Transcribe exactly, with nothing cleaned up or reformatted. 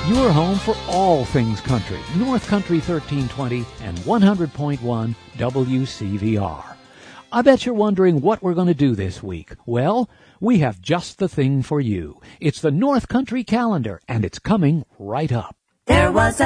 Your home for all things country. North Country thirteen twenty and one hundred point one W C V R. I bet you're wondering what we're going to do this week. Well, we have just the thing for you. It's the North Country calendar, and it's coming right up. There was a